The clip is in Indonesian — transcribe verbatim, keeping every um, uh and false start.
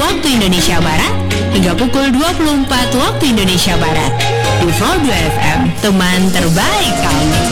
waktu Indonesia Barat hingga pukul dua puluh empat waktu Indonesia Barat. Di Flow dua F M, teman terbaik kamu.